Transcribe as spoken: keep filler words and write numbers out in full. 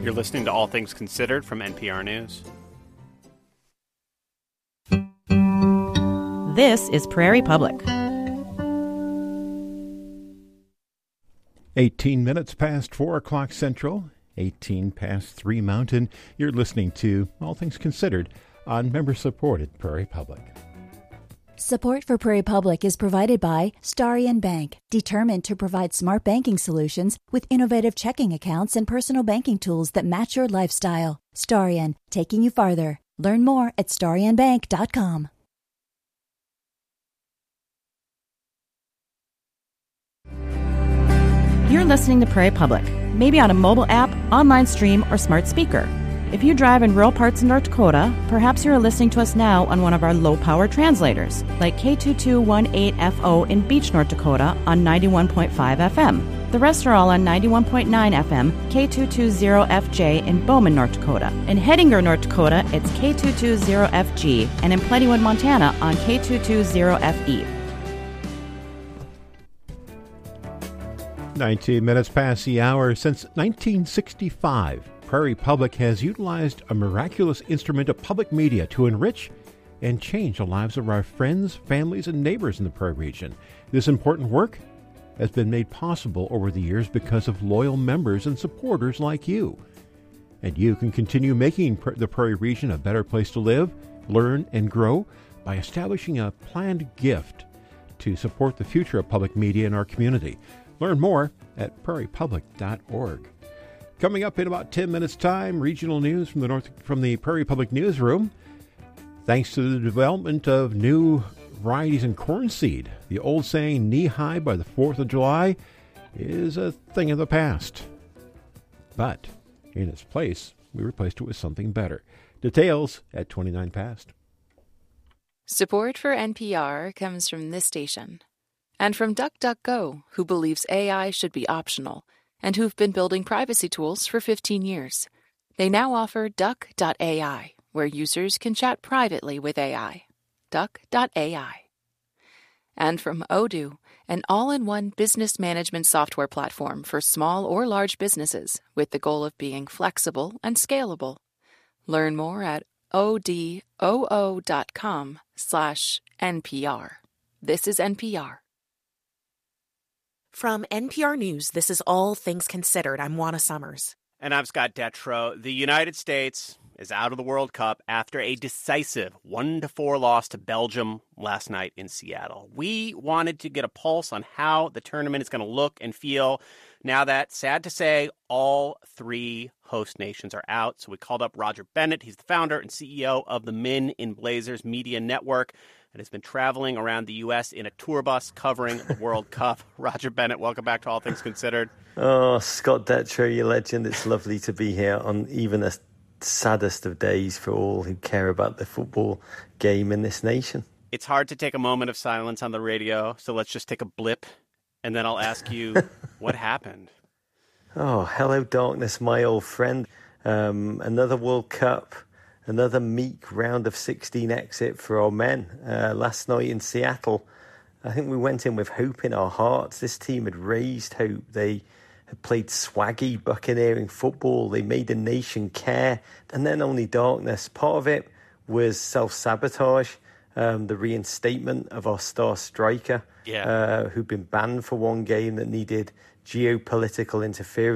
You're listening to All Things Considered from N P R News. This is Prairie Public. eighteen minutes past four o'clock Central, eighteen past three Mountain. You're listening to All Things Considered on member-supported Prairie Public. Support for Prairie Public is provided by Starion Bank, determined to provide smart banking solutions with innovative checking accounts and personal banking tools that match your lifestyle. Starion, taking you farther. Learn more at starion bank dot com. You're listening to Prairie Public, maybe on a mobile app, online stream, or smart speaker. If you drive in rural parts of North Dakota, perhaps you're listening to us now on one of our low-power translators, like K two two one eight F O in Beach, North Dakota on ninety-one point five F M. The rest are all on ninety-one point nine F M, K two two zero F J in Bowman, North Dakota. In Hettinger, North Dakota, it's K two two zero F G, and in Plentywood, Montana on K two two zero F E. nineteen minutes past the hour. Since nineteen sixty-five, Prairie Public has utilized a miraculous instrument of public media to enrich and change the lives of our friends, families, and neighbors in the Prairie region. This important work has been made possible over the years because of loyal members and supporters like you. And you can continue making the Prairie region a better place to live, learn, and grow by establishing a planned gift to support the future of public media in our community. Learn more at prairie public dot org. Coming up in about ten minutes' time, regional news from the North from the Prairie Public Newsroom. Thanks to the development of new varieties in corn seed, the old saying knee-high by the fourth of July is a thing of the past. But in its place, we replaced it with something better. Details at twenty-nine past. Support for N P R comes from this station. And from DuckDuckGo, who believes A I should be optional, and who've been building privacy tools for fifteen years. They now offer Duck dot A I, where users can chat privately with A I. Duck dot A I. And from Odoo, an all-in-one business management software platform for small or large businesses with the goal of being flexible and scalable. Learn more at odoo dot com slash N P R. This is N P R. From N P R News, this is All Things Considered. I'm Juana Summers. And I'm Scott Detrow. The United States is out of the World Cup after a decisive one to four loss to Belgium last night in Seattle. We wanted to get a pulse on how the tournament is going to look and feel now that, sad to say, all three host nations are out. So we called up Roger Bennett. He's the founder and C E O of the Men in Blazers Media Network and has been traveling around the U S in a tour bus covering the World Cup. Roger Bennett, welcome back to All Things Considered. Oh, Scott Detrow, you legend. It's lovely to be here on even the saddest of days for all who care about the football game in this nation. It's hard to take a moment of silence on the radio, so let's just take a blip, and then I'll ask you what happened. Oh, hello, darkness, my old friend. Um, another World Cup. Another meek round of sixteen exit for our men. Uh, last night in Seattle, I think we went in with hope in our hearts. This team had raised hope. They had played swaggy, buccaneering football. They made the nation care. And then only darkness. Part of it was self-sabotage, um, the reinstatement of our star striker, yeah. uh, who'd been banned for one game that needed geopolitical interference.